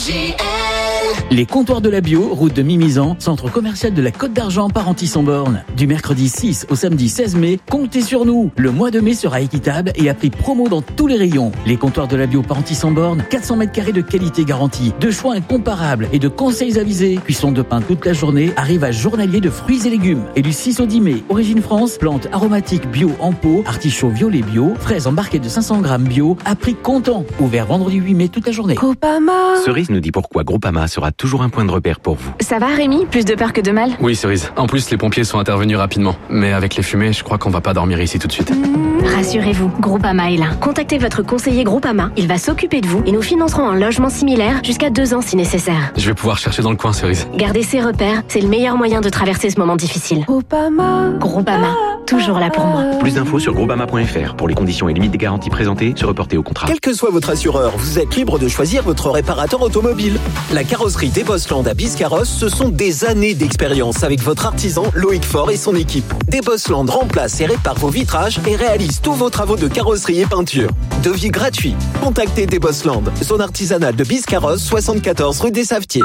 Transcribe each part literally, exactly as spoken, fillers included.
J L. Les comptoirs de la bio, route de Mimizan, centre commercial de la Côte d'Argent, Parentis-en-Born. Du mercredi six au samedi seize mai, comptez sur nous. Le mois de mai sera équitable et à prix promo dans tous les rayons. Les comptoirs de la bio Parentis-en-Born, quatre cents mètres carrés de qualité garantie, de choix incomparables et de conseils avisés. Cuisson de pain toute la journée, arrivage journalier de fruits et légumes. Et du six au dix mai, Origine France, plantes aromatiques bio en pot, artichauts violet bio, fraises en barquette de cinq cents grammes bio, à prix comptant. Ouvert vendredi huit mai toute la journée. Groupama. Cerise nous dit pourquoi Groupama sera toujours un point de repère pour vous. Ça va Rémi? Plus de peur que de mal? Oui Cerise. En plus les pompiers sont intervenus rapidement. Mais avec les fumées, je crois qu'on va pas dormir ici tout de suite. Mmh, rassurez-vous, Groupama est là. Contactez votre conseiller Groupama. Il va s'occuper de vous et nous financerons un logement similaire jusqu'à deux ans si nécessaire. Je vais pouvoir chercher dans le coin Cerise. Gardez ses repères, c'est le meilleur moyen de traverser ce moment difficile. Groupama. Groupama, toujours là pour moi. Plus d'infos sur groupama point f r. Pour les conditions et limites des garanties présentées, se reporter au contrat. Quel que soit votre assureur, vous êtes libre de choisir votre réparateur automobile. La carrosserie des Bosland à Biscarrosse, ce sont des années d'expérience avec votre artisan Loïc Faure et son équipe. Des Bosland remplace et répare vos vitrages et réalise tous vos travaux de carrosserie et peinture. Devis gratuit. Contactez des Bosland, zone artisanale de Biscarrosse, soixante-quatorze rue des Savetiers.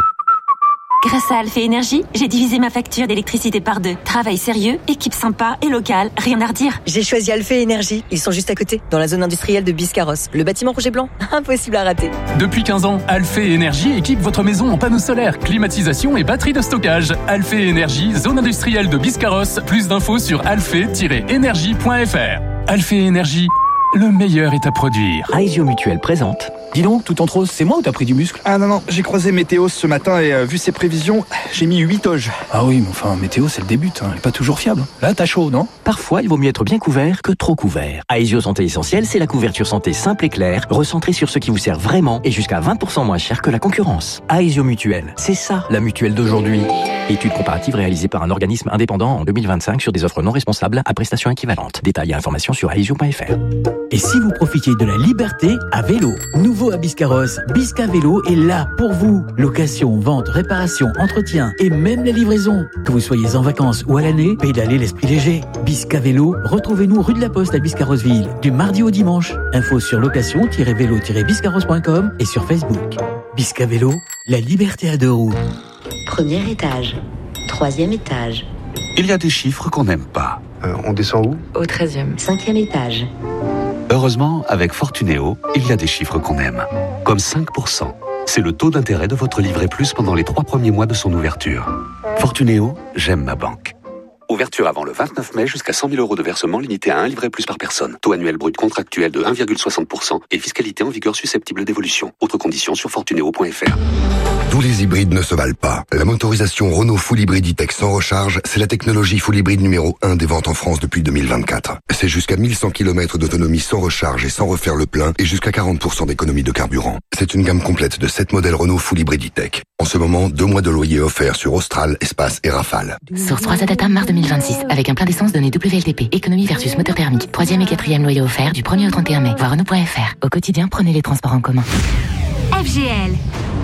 Grâce à Alphée Énergie, j'ai divisé ma facture d'électricité par deux. Travail sérieux, équipe sympa et locale, rien à redire. J'ai choisi Alphée Énergie. Ils sont juste à côté, dans la zone industrielle de Biscarrosse. Le bâtiment rouge et blanc, impossible à rater. Depuis quinze ans, Alphée Énergie équipe votre maison en panneaux solaires, climatisation et batterie de stockage. Alphée Énergie, zone industrielle de Biscarrosse. Plus d'infos sur alphée tiret énergie point f r. Alphée Énergie, le meilleur est à produire. Aesio Mutuel présente. Dis donc, tout en trop, c'est moi ou t'as pris du muscle? Ah non, non, j'ai croisé Météo ce matin et euh, vu ses prévisions, j'ai mis huit toges. Ah oui, mais enfin, Météo, c'est le début, hein. Elle est pas toujours fiable. Là, t'as chaud, non? Parfois, il vaut mieux être bien couvert que trop couvert. Aesio Santé Essentielle, c'est la couverture santé simple et claire, recentrée sur ce qui vous sert vraiment et jusqu'à vingt pour cent moins cher que la concurrence. Aesio Mutuel, c'est ça, la mutuelle d'aujourd'hui. Étude comparative réalisée par un organisme indépendant en deux mille vingt-cinq sur des offres non responsables à prestations équivalentes. Détails et informations sur aesio point f r. Et si vous profitiez de la liberté à vélo, nouveau à Biscarrosse, Bisca Vélo est là pour vous. Location, vente, réparation, entretien et même la livraison. Que vous soyez en vacances ou à l'année, pédalez l'esprit léger. Bisca Vélo, retrouvez-nous rue de la Poste à Biscarrosseville, du mardi au dimanche. Info sur location tiret vélo tiret biscarrosse point com et sur Facebook. Bisca Vélo, la liberté à deux roues. Premier étage, troisième étage. Il y a des chiffres qu'on n'aime pas. Euh, on descend où? Au treizième. Cinquième étage. Heureusement, avec Fortunéo, il y a des chiffres qu'on aime. Comme cinq pour cent. C'est le taux d'intérêt de votre livret plus pendant les trois premiers mois de son ouverture. Fortunéo, j'aime ma banque. Ouverture avant le vingt-neuf mai jusqu'à cent mille euros de versement limité à un livret plus par personne. Taux annuel brut contractuel de un virgule soixante pour cent et fiscalité en vigueur susceptible d'évolution. Autres conditions sur fortunéo point f r. Tous les hybrides ne se valent pas. La motorisation Renault Full Hybrid E-Tech sans recharge, c'est la technologie Full Hybrid numéro un des ventes en France depuis deux mille vingt-quatre. C'est jusqu'à mille cent kilomètres d'autonomie sans recharge et sans refaire le plein et jusqu'à quarante pour cent d'économie de carburant. C'est une gamme complète de sept modèles Renault Full Hybrid E-Tech. En ce moment, deux mois de loyer offerts sur Austral, Espace et Rafale. Source trois A Data mars deux mille vingt-six, avec un plein d'essence donné W L T P. Économie versus moteur thermique. Troisième et quatrième loyer offert du premier au trente et un mai. Voir Renault point f r. Au quotidien, prenez les transports en commun. F G L,